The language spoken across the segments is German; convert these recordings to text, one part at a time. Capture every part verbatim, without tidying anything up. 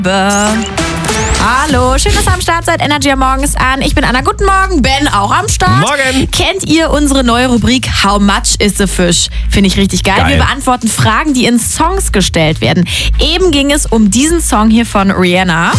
Hallo, schön, dass ihr am Start seid. Energy am Morgen ist an. Ich bin Anna. Guten Morgen. Ben auch am Start. Morgen. Kennt ihr unsere neue Rubrik How much is a fish? Finde ich richtig geil. Geil. Wir beantworten Fragen, die in Songs gestellt werden. Eben ging es um diesen Song hier von Rihanna.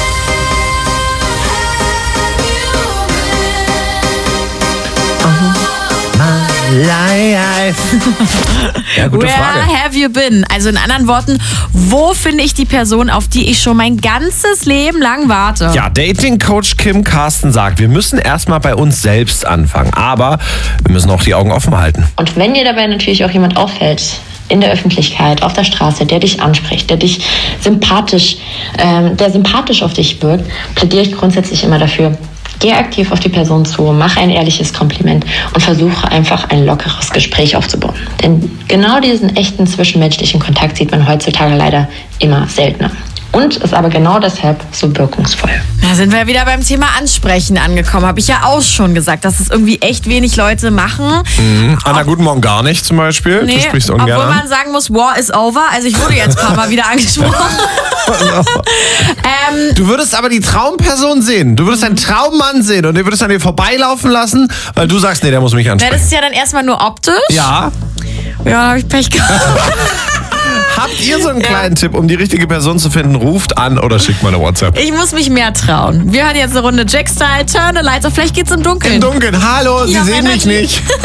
Life. Ja, gute Where Frage. have you been? Also in anderen Worten, wo finde ich die Person, auf die ich schon mein ganzes Leben lang warte? Ja, Dating-Coach Kim Carsten sagt, wir müssen erstmal bei uns selbst anfangen, aber wir müssen auch die Augen offen halten. Und wenn dir dabei natürlich auch jemand auffällt, in der Öffentlichkeit, auf der Straße, der dich anspricht, der dich sympathisch, ähm, der sympathisch auf dich wirkt, plädiere ich grundsätzlich immer dafür. Geh aktiv auf die Person zu, mach ein ehrliches Kompliment und versuche einfach ein lockeres Gespräch aufzubauen. Denn genau diesen echten zwischenmenschlichen Kontakt sieht man heutzutage leider immer seltener. Und ist aber genau deshalb so wirkungsvoll. Da sind wir wieder beim Thema Ansprechen angekommen. Habe ich ja auch schon gesagt, dass es irgendwie echt wenig Leute machen. Mhm. Anna, guten Morgen gar nicht zum Beispiel. Nee, Du sprichst obwohl ungern an. man sagen muss, war is over. Also ich wurde jetzt ein paar Mal wieder angesprochen. ähm, Du würdest aber die Traumperson sehen. Du würdest einen Traummann sehen und der würdest an dir vorbeilaufen lassen, weil du sagst, nee, der muss mich na, ansprechen. das ist ja dann erstmal nur optisch. Ja. Ja, da habe ich Pech gehabt. Habt ihr so einen kleinen Tipp, um die richtige Person zu finden? Ruft an oder schickt mal eine WhatsApp. Ich muss mich mehr trauen. Wir hören jetzt eine Runde Jack-Style, Turn the Lights off. Vielleicht geht's im Dunkeln. Im Dunkeln. Hallo, Sie Ja, sehen mich Energy. nicht.